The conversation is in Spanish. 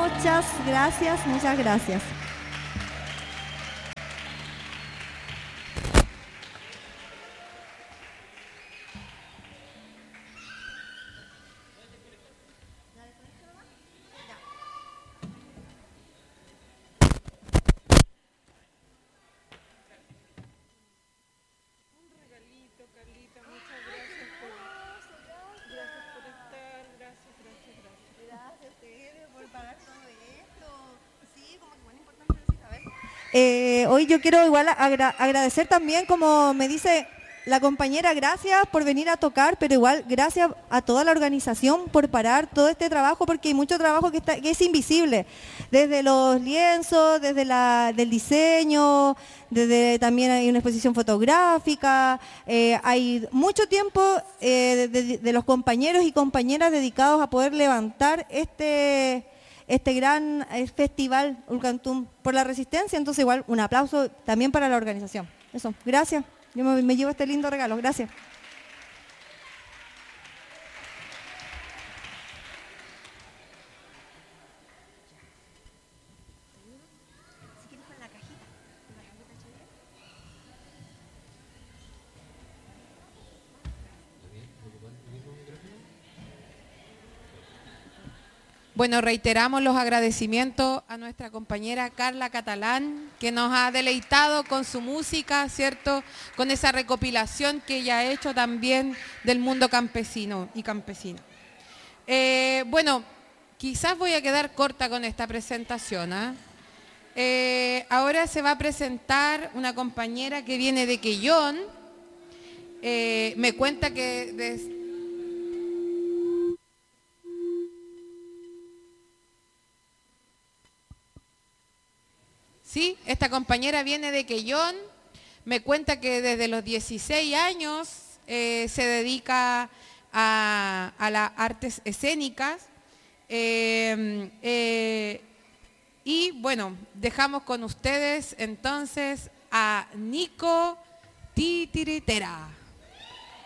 muchas gracias. Hoy yo quiero igual agradecer también, como me dice la compañera, gracias por venir a tocar, pero igual gracias a toda la organización por parar todo este trabajo, porque hay mucho trabajo que es invisible, desde los lienzos, desde del diseño, desde también hay una exposición fotográfica, hay mucho tiempo de los compañeros y compañeras dedicados a poder levantar este gran festival Ulcantum por la resistencia. Entonces igual un aplauso también para la organización. Eso, gracias. Yo me llevo este lindo regalo, gracias. Bueno, reiteramos los agradecimientos a nuestra compañera Carla Catalán, que nos ha deleitado con su música, ¿cierto? Con esa recopilación que ella ha hecho también del mundo campesino y campesino. Bueno, quizás voy a quedar corta con esta presentación, ¿eh? Ahora se va a presentar una compañera que viene de Quellón. Me cuenta que sí, esta compañera viene de Quellón, me cuenta que desde los 16 años se dedica a las artes escénicas y bueno, dejamos con ustedes entonces a Nico Titiritera.